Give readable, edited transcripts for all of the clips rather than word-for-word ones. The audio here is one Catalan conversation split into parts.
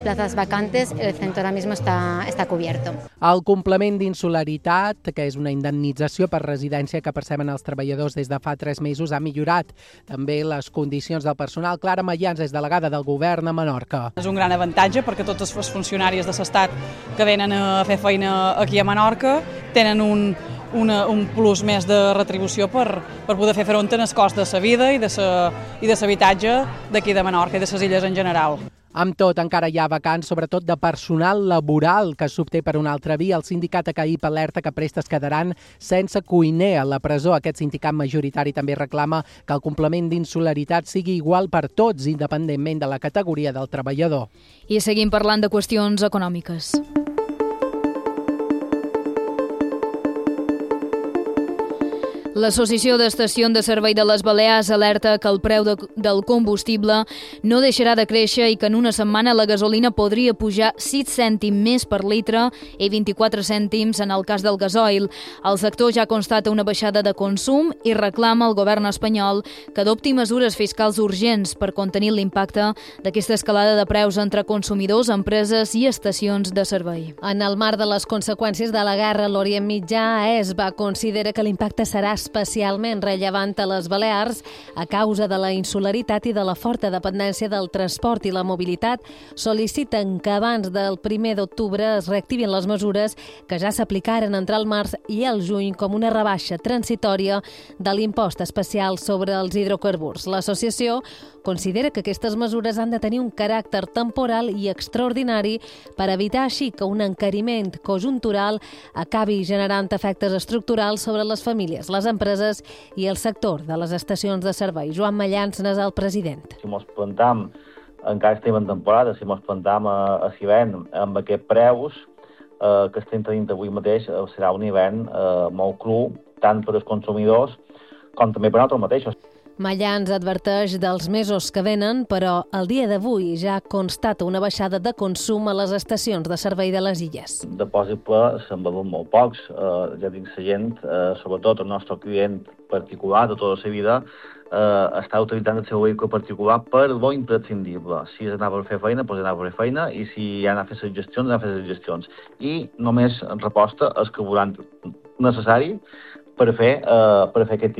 plazas vacantes, el centro ahora mismo está cubierto. El complement d'insularitat, que és una indemnització per residència que perceben els treballadors des de fa 3 mesos, ha millorat també les condicions del personal. Clara Mayans és delegada del govern a Menorca. És un gran avantatge perquè tots els funcionaris de l'Estat que venen a fer feina aquí a Menorca tenen un plus més de retribució per poder fer front als costs de la vida i de l'habitatge d'aquí de Menorca i de les illes en general. Amb tot, encara hi ha vacants, sobretot de personal laboral que s'obté per una altra via. El sindicat ACAIP alerta que prestes quedaran sense cuiner a la presó. Aquest sindicat majoritari també reclama que el complement d'insularitat sigui igual per tots, independentment de la categoria del treballador. I seguim parlant de qüestions econòmiques. L'Associació d'Estacions de Servei de les Balears alerta que el preu del combustible no deixarà de créixer i que en una setmana la gasolina podria pujar 6 cèntims més per litre i 24 cèntims en el cas del gasoil. El sector ja constata una baixada de consum i reclama al govern espanyol que adopti mesures fiscals urgents per contenir l'impacte d'aquesta escalada de preus entre consumidors, empreses i estacions de servei. En el marc de les conseqüències de la guerra a l'Orient Mitjà, ESBA considera que l'impacte serà especialment rellevant a les Balears a causa de la insularitat i de la forta dependència del transport i la mobilitat. Sol·liciten que abans del 1 d'octubre es reactivin les mesures que ja s'aplicaren entre el març i el juny com una rebaixa transitòria de l'impost especial sobre els hidrocarburs. L'associació considera que aquestes mesures han de tenir un caràcter temporal i extraordinari per evitar així que un encariment conjuntural acabi generant efectes estructurals sobre les famílies, les empreses i el sector de les estacions de servei. Joan Mayans n'és el president. Si mos plantam, encara estem en temporada, si mos plantam a l'hivern amb aquests preus que estem tenint avui mateix, serà un hivern molt cru, tant per als consumidors com també per nosaltres mateixos. Mayans adverteix dels mesos que venen, però el dia d'avui ja constata una baixada de consum a les estacions de servei de les illes. De possible se'n beuen molt pocs. Ja dic, la gent, sobretot el nostre client particular de tota la vida, està utilitzant el seu vehicle particular per lo imprescindible. Si és anar per fer feina, doncs anar per fer feina, i si hi ha d'anar a fer les gestions, anar a fer les gestions. I només reposta el carburant necessari per fer aquest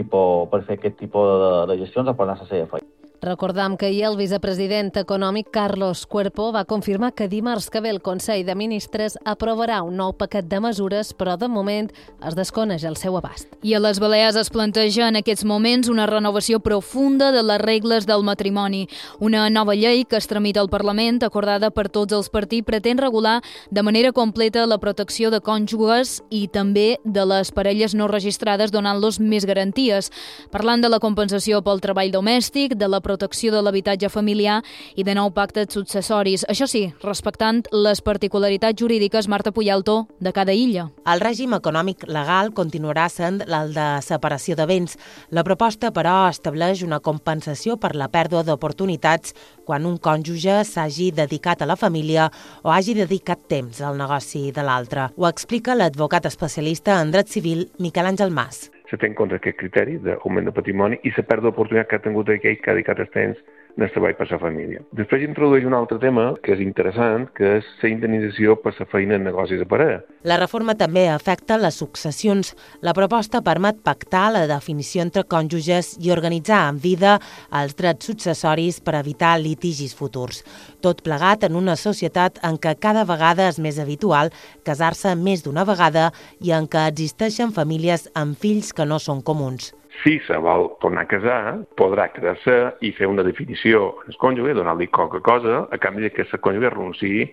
tipus de gestions o per anar a la seva feina. Recordam que ahir el vicepresident econòmic Carlos Cuerpo va confirmar que dimarts que ve el Consell de Ministres aprovarà un nou paquet de mesures, però de moment es desconeix el seu abast. I a les Balears es planteja en aquests moments una renovació profunda de les regles del matrimoni. Una nova llei que es tramita al Parlament, acordada per tots els partits, pretén regular de manera completa la protecció de cònjuges i també de les parelles no registrades, donant-los més garanties. Parlant de la compensació pel treball domèstic, de la protecció de l'habitatge familiar i de nou pactes successoris. Això sí, respectant les particularitats jurídiques, Marta Puyalto, de cada illa. El règim econòmic legal continuarà sent el de separació de béns. La proposta, però, estableix una compensació per la pèrdua d'oportunitats quan un cònjuge s'hagi dedicat a la família o hagi dedicat temps al negoci de l'altre. Ho explica l'advocat especialista en dret civil Miquel Àngel Mas. Se té en compte aquest criteri d'augment de patrimoni i la pèrdua d'oportunitat que ha tingut aquell que ha dedicat el temps en el treball per la família. Després introdueix un altre tema que és interessant, que és la indemnització per la feina en negocis de parella. La reforma també afecta les successions. La proposta permet pactar la definició entre cònjuges i organitzar en vida els drets successoris per evitar litigis futurs. Tot plegat en una societat en què cada vegada és més habitual casar-se més d'una vegada i en què existeixen famílies amb fills que no són comuns. Si se vol tornar a casar, podrà quedar-se i fer una definició en el cònjuge, donar-li qualque cosa, a canvi que el cònjuge renunciï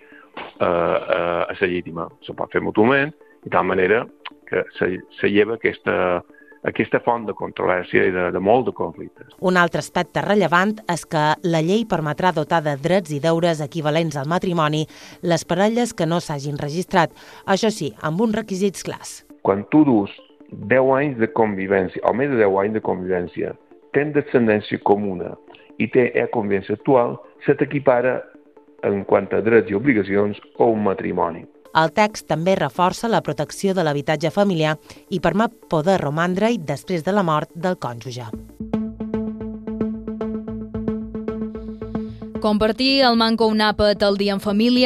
a la llegítima. Se pot fer mútuament, de tal manera que se lleva aquesta font de controvèrsia i de molt de conflictes. Un altre aspecte rellevant és que la llei permetrà dotar de drets i deures equivalents al matrimoni les parelles que no s'hagin registrat, això sí, amb uns requisits clars. Quan tu dus 10 anys de convivència, o més de 10 anys de convivència, tens descendència comuna i té convivència actual, se t'equipara en quant a drets i obligacions o un matrimoni. El text també reforça la protecció de l'habitatge familiar i permet poder romandre-hi després de la mort del cònjuge. Compartir el manco un àpat al dia en família